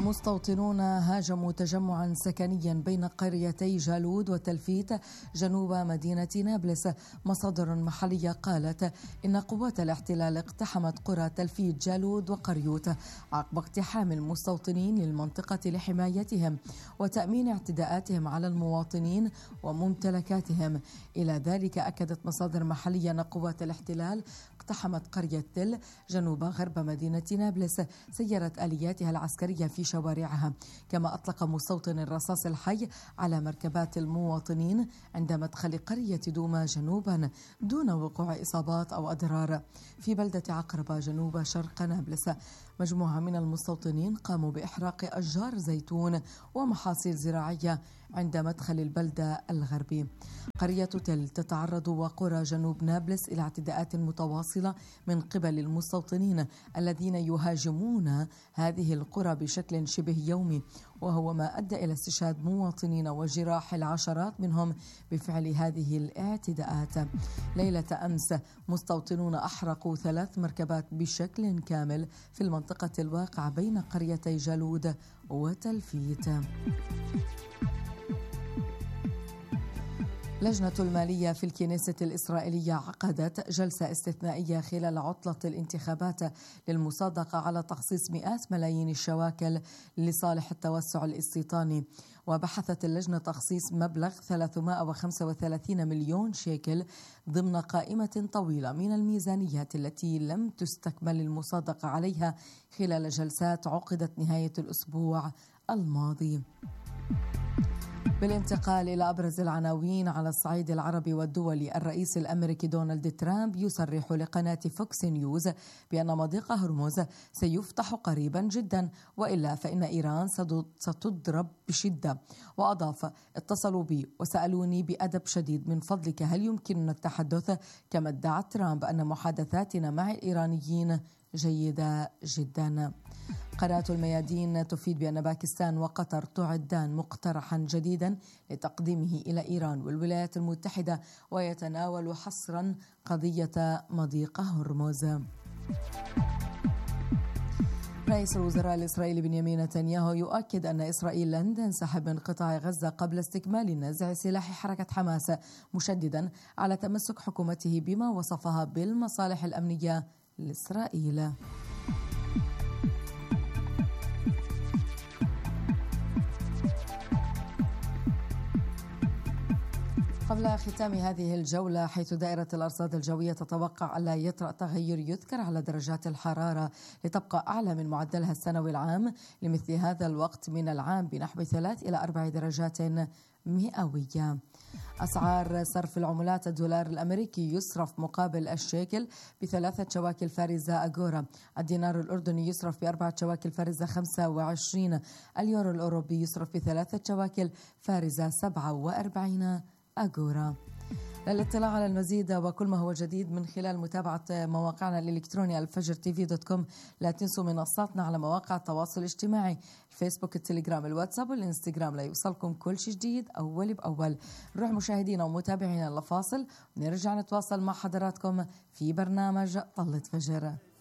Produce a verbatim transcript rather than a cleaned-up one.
مستوطنون هاجموا تجمعا سكنيا بين قريتي جالود وتلفيت جنوب مدينة نابلس. مصادر محلية قالت إن قوات الاحتلال اقتحمت قرى تلفيت جالود وقريوت عقب اقتحام المستوطنين للمنطقة لحمايتهم وتأمين اعتداءاتهم على المواطنين وممتلكاتهم. إلى ذلك أكدت مصادر محلية أن قوات الاحتلال اقتحمت قرية تل جنوب غرب مدينة نابلس، سيرت آلياتها العسكرية في شوارعها، كما أطلق مستوطن الرصاص الحي على مركبات المواطنين عند مدخل قرية دوما جنوبا دون وقوع إصابات أو أضرار. في بلدة عقربة جنوب شرق نابلس مجموعة من المستوطنين قاموا بإحراق أشجار زيتون ومحاصيل زراعية عند مدخل البلدة الغربي. قرية تل تتعرض وقرى جنوب نابلس إلى اعتداءات متواصلة من قبل المستوطنين الذين يهاجمون هذه القرى بشكل شبه يومي، وهو ما أدى إلى استشهاد مواطنين وجراح العشرات منهم بفعل هذه الاعتداءات. ليلة أمس مستوطنون أحرقوا ثلاث مركبات بشكل كامل في المنطقة الواقعة بين قريتي جالود وتلفيت. لجنة المالية في الكنيسة الإسرائيلية عقدت جلسة استثنائية خلال عطلة الانتخابات للمصادقة على تخصيص مئات ملايين الشواكل لصالح التوسع الاستيطاني. وبحثت اللجنة تخصيص مبلغ ثلاثمائة وخمسة وثلاثين مليون شيكل ضمن قائمة طويلة من الميزانيات التي لم تستكمل المصادقة عليها خلال جلسات عقدت نهاية الأسبوع الماضي. بالانتقال إلى أبرز العناوين على الصعيد العربي والدولي، الرئيس الأمريكي دونالد ترامب يصرح لقناة فوكس نيوز بأن مضيق هرمز سيفتح قريبا جدا وإلا فإن إيران ستضرب بشدة. وأضاف: اتصلوا بي وسألوني بأدب شديد من فضلك هل يمكننا التحدث، كما ادعى ترامب أن محادثاتنا مع الإيرانيين جيدة جدا. قناة الميادين تفيد بأن باكستان وقطر تعدان مقترحا جديدا لتقديمه إلى إيران والولايات المتحدة ويتناول حصرا قضية مضيق هرمز. رئيس الوزراء الإسرائيلي بنيامين نتنياهو يؤكد أن إسرائيل لن تنسحب من قطاع غزة قبل استكمال نزع سلاح حركة حماس، مشددا على تمسك حكومته بما وصفها بالمصالح الأمنية لإسرائيل. قبل ختام هذه الجولة، حيث دائرة الأرصاد الجوية تتوقع ألا يطرأ تغير يذكر على درجات الحرارة لتبقى أعلى من معدلها السنوي العام لمثل هذا الوقت من العام بنحو ثلاث إلى أربع درجات مئوية. أسعار صرف العملات: الدولار الأمريكي يصرف مقابل الشيكل بثلاثة شواكل فارزة أغورا، الدينار الأردني يصرف بأربعة شواكل فارزة خمسة وعشرين، اليورو الأوروبي يصرف بثلاثة شواكل فارزة سبعة وأربعين أغورا. للاطلاع على المزيد وكل ما هو جديد من خلال متابعة مواقعنا الإلكترونية الفجر تي في دوت كوم، لا تنسوا منصاتنا على مواقع التواصل الاجتماعي الفيسبوك، التليجرام، الواتساب والإنستغرام، لا يوصلكم كل شيء جديد أول بأول. نروح مشاهدينا ومتابعينا لفاصل ونرجع نتواصل مع حضراتكم في برنامج طلة فجر.